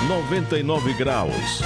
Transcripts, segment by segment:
99 graus.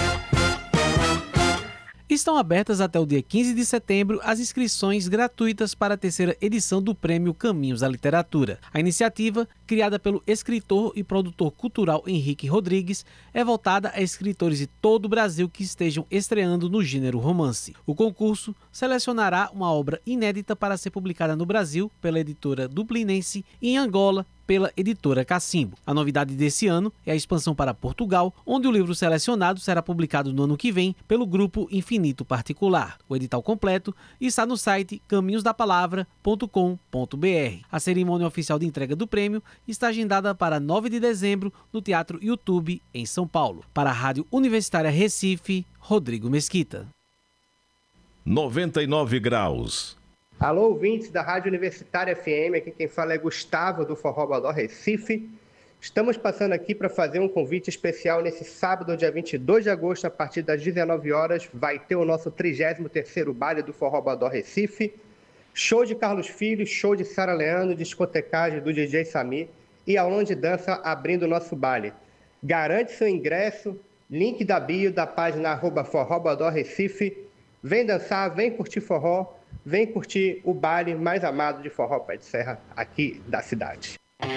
Estão abertas até o dia 15 de setembro as inscrições gratuitas para a terceira edição do Prêmio Caminhos da Literatura. A iniciativa, criada pelo escritor e produtor cultural Henrique Rodrigues, é voltada a escritores de todo o Brasil que estejam estreando no gênero romance. O concurso selecionará uma obra inédita para ser publicada no Brasil pela editora Dublinense e em Angola pela editora Cacimbo. A novidade desse ano é a expansão para Portugal, onde o livro selecionado será publicado no ano que vem pelo Grupo Infinito Particular. O edital completo está no site caminhosdapalavra.com.br. A cerimônia oficial de entrega do prêmio está agendada para 9 de dezembro no Teatro YouTube, em São Paulo. Para a Rádio Universitária Recife, Rodrigo Mesquita. 99 graus. Alô, ouvintes da Rádio Universitária FM, aqui quem fala é Gustavo do Forró Bodó Recife. Estamos passando aqui para fazer um convite especial nesse sábado, dia 22 de agosto, a partir das 19 horas, vai ter o nosso 33º baile do Forró Bodó Recife. Show de Carlos Filho, show de Sara Leandro, discotecagem do DJ Samir e aulão de dança abrindo o nosso baile. Garante seu ingresso, link da bio da página @Forró Bodó Recife. Vem dançar, vem curtir forró. Vem curtir o baile mais amado de forró pé de serra aqui da cidade.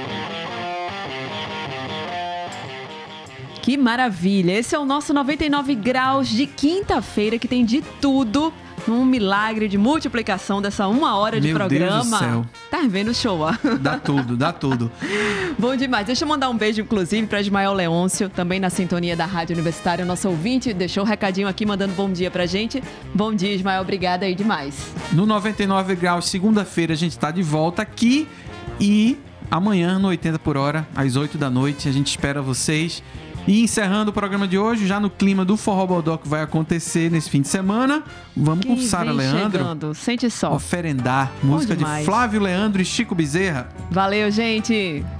Que maravilha! Esse é o nosso 99 graus de quinta-feira, que tem de tudo num milagre de multiplicação dessa 1 hora de programa. Meu Deus do céu. Tá vendo o show, ó? Dá tudo, dá tudo. Bom demais. Deixa eu mandar um beijo, inclusive, para Ismael Leôncio, também na sintonia da Rádio Universitária, nosso ouvinte, deixou um recadinho aqui, mandando bom dia pra gente. Bom dia, Ismael, obrigada aí demais. No 99 graus, segunda-feira, a gente tá de volta aqui e amanhã, no 80 por hora, às 8 da noite, a gente espera vocês. E encerrando o programa de hoje, já no clima do Forró Bodó que vai acontecer nesse fim de semana, vamos com Sara Leandro. Chegando. Sente só. Oferendar, música de Flávio Leandro e Chico Bezerra. Valeu, gente!